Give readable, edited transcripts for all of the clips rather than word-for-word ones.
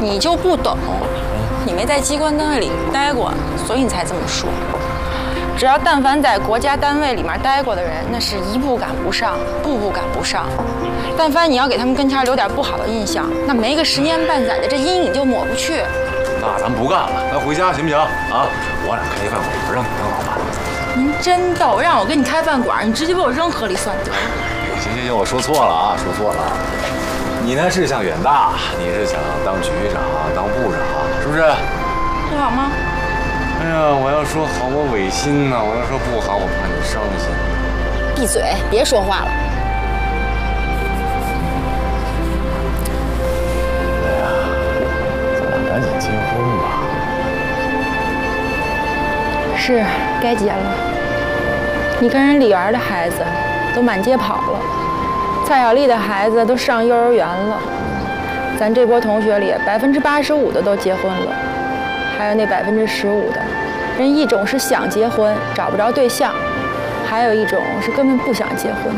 你就不懂，你没在机关单位里待过，所以你才这么说。只要但凡在国家单位里面待过的人，那是一步赶不上，步步赶不上。但凡你要给他们跟前留点不好的印象，那没个10年半载的，这阴影就抹不去。 那咱不干了，咱回家行不行啊？我俩开一饭馆，让你当老板。 您真逗，让我给你开饭馆，你直接把我扔河里算得了。 行，我说错了啊，说错了。你呢志向远大，你是想当局长、当部长，是不是？ 不好吗？ 哎呀，我要说好我违心呐，我要说不好我怕你伤心。 闭嘴，别说话了。 哎呀，咱俩赶紧结婚吧。 是该结了。你跟人李媛的孩子都满街跑了，蔡小丽的孩子都上幼儿园了，咱这波同学里85%的都结婚了，还有那15%的，人一种是想结婚找不着对象，还有一种是根本不想结婚。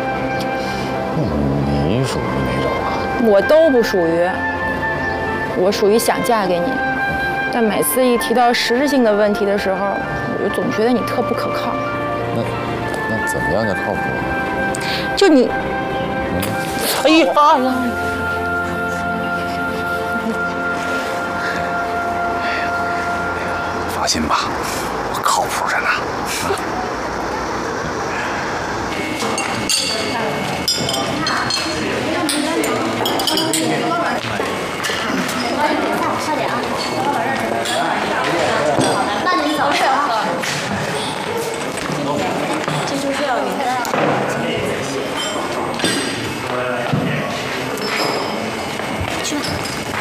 你属于哪种啊？ 我都不属于，我属于想嫁给你，但每次一提到实质性的问题的时候，我就总觉得你特不可靠。 那怎么样叫靠谱呢？ 就你，哎呀！ 放心吧，我靠谱着呢。